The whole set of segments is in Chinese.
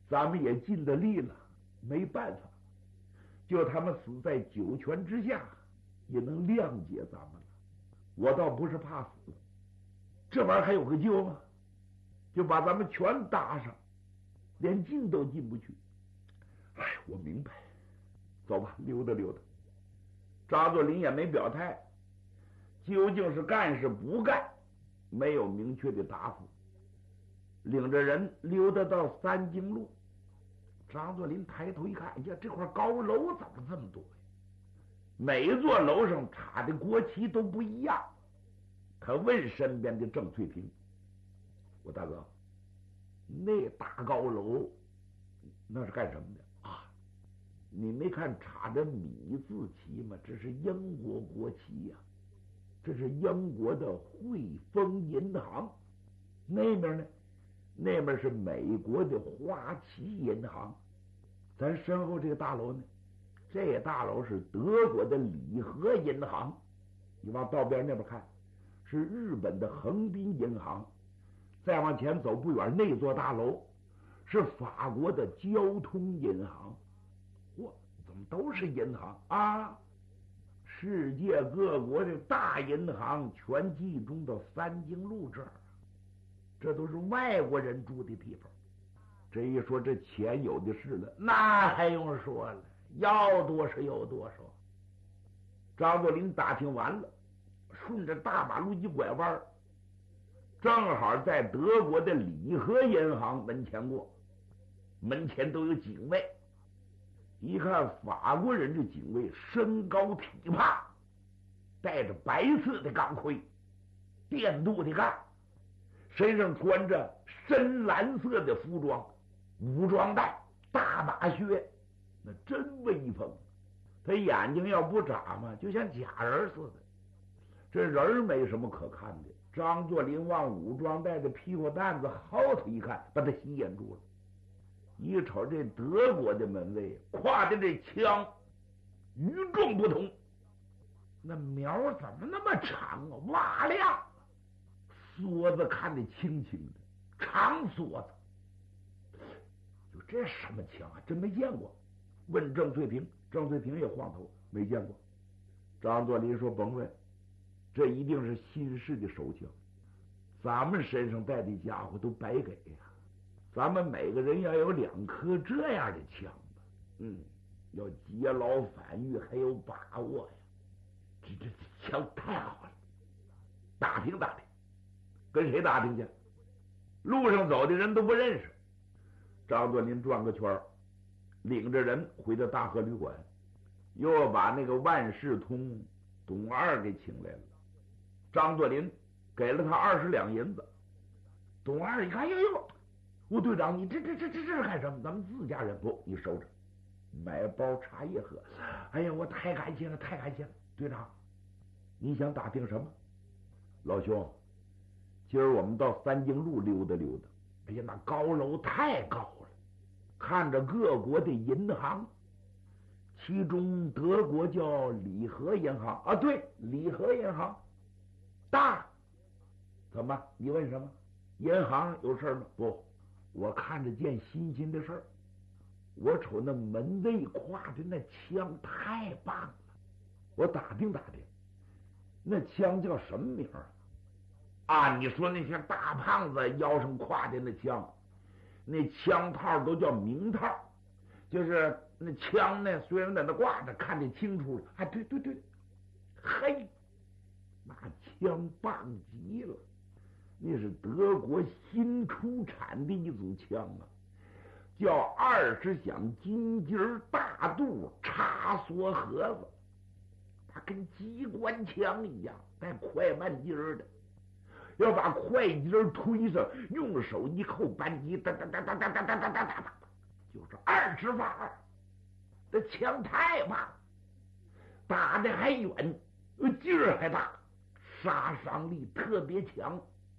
咱们也尽了力了，没办法，就他们死在九泉之下，也能谅解咱们了。我倒不是怕死，这玩意儿还有个救吗？就把咱们全搭上，连进都进不去。哎，我明白，走吧，溜达溜达。张作霖也没表态，究竟是干是不干，没有明确的答复。领着人溜达到三经路，张作霖抬头一看，哎呀，这块高楼怎么这么多呀？每一座楼上插的国旗都不一样。他问身边的郑翠萍：“我大哥，那大高楼那是干什么的啊？你没看插着米字旗吗？这是英国国旗呀，这是英国的汇丰银行。那边呢？那边是美国的花旗银行。咱身后这个大楼呢？这大楼是德国的里和银行。你往道边那边看，是日本的横滨银行。再往前走不远，那座大楼是法国的交通银行。嚯，怎么都是银行啊？世界各国的大银行全集中到三经路这儿，这都是外国人住的地方。这一说，这钱有的是了，那还用说了，要多少有多少。张作霖打听完了，顺着大马路一拐弯，正好在德国的里和银行门前过，门前都有警卫。一看法国人，这警卫身高体胖，戴着白色的钢盔，电镀的钢，身上穿着深蓝色的服装，武装带，大马靴，那真威风。他眼睛要不眨嘛，就像假人似的。这人没什么可看的。张作霖往武装带的屁股蛋子后头一看，把他吸引住了。一瞅这德国的门卫挎的这枪与众不同，那苗怎么那么长啊？瓦亮，梭子看得清清的，长梭子。就这什么枪啊？真没见过。问郑翠萍，郑翠萍也晃头，没见过。张作霖说：“甭问，这一定是新式的手枪，咱们身上带的家伙都白给呀。咱们每个人要有2颗这样的枪吧，要劫牢反狱还有把握呀。这枪太好了，打听打听，跟谁打听去？路上走的人都不认识。”张作霖转个圈，领着人回到大河旅馆，又把那个万事通董二给请来了。张作霖给了他20两银子。董二一看，哟哟，吴队长，你这是干什么？咱们自家人不，你收着，买包茶叶喝。哎呀，我太感谢了，太感谢了。队长，你想打听什么？老兄，今儿我们到三经路溜达溜达。哎呀，那高楼太高了，看着各国的银行，其中德国叫里和银行啊，对，里和银行大。怎么？你问什么？银行有事吗？不，我看着件新鲜的事儿。我瞅那门卫挎的那枪太棒了，我打听打听，那枪叫什么名啊？你说那些大胖子腰上挎的那枪，那枪套都叫名套，就是那枪呢，虽然在那挂着，看得清楚了。哎，对对对，嘿，那枪棒极了，那是德国新出产的一种枪啊，叫20响金鸡大肚插梭盒子，它跟机关枪一样，带快慢机的。要把快机推上，用手一扣扳机，哒哒哒哒哒哒哒哒哒哒，就是20发2。这枪太棒，打的还远，劲儿还大，杀伤力特别强。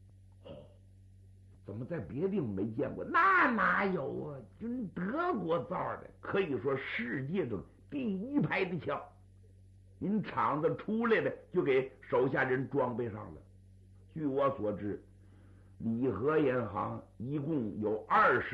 怎么在别地方没见过？那哪有啊？就是德国造的，可以说世界上第1排的枪。您厂子出来的就给手下人装备上了。据我所知，里和银行一共有20